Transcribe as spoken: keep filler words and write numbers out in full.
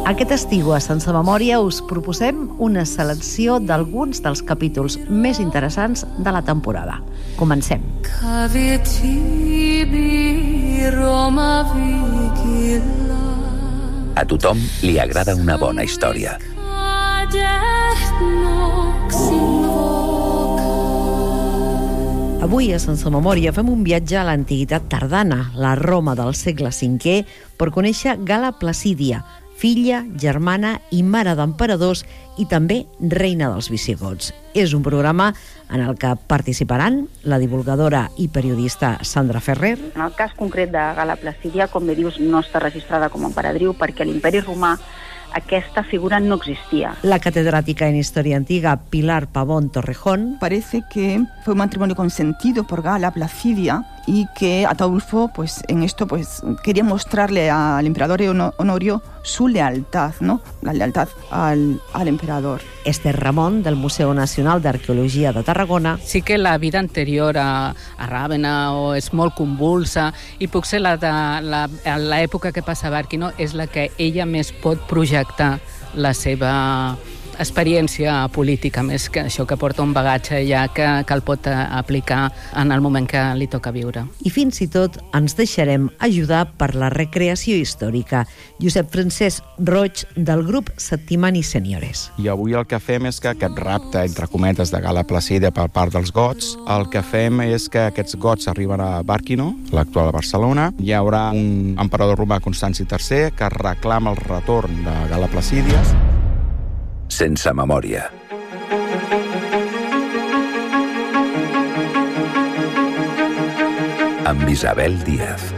Aquest estiu a Sense Memòria us proposem una selecció d'alguns dels capítols més interessants de la temporada. Comencem. A tothom li agrada una bona història. Avui a Sense Memòria fem un viatge a l'antiguitat tardana, la Roma del segle cinquè, per conèixer Gal·la Placídia, filla, germana i mare d'emperadors i també reina dels visigots. És un programa en el que participaran la divulgadora i periodista Sandra Ferrer. En el cas concret de Gal·la Placídia, com bé dius, no està registrada com a emperadriu perquè a l'Imperi Romà aquesta figura no existía. La catedrática en Historia Antigua, Pilar Pavón Torrejón. Parece que fue un matrimonio consentido por Gal·la Placidia y que Ataulfo, pues en esto, pues quería mostrarle al emperador Honorio su lealtad, ¿no? La lealtad al, al emperador. Esther Ramón, del Museu Nacional d'Arqueologia de Tarragona. Sí que la vida anterior a, a Ràvena o és molt convulsa i potser la de la, l'època que passa a Barquino és la que ella més pot projectar la seva experiència política, més que això que porta un bagatge ja que, que el pot aplicar en el moment que li toca viure. I fins i tot ens deixarem ajudar per la recreació històrica. Josep Francesc Roig, del grup Settimani Seniores. I avui el que fem és que aquest rapte, entre cometes, de Gal·la Placídia per part dels gots, el que fem és que aquests gots arriben a Barquino, l'actual Barcelona. Hi haurà un emperador romà, Constanci tercer, que reclama el retorn de Gal·la Placídia. Sense Memòria. Amb Isabel Díaz.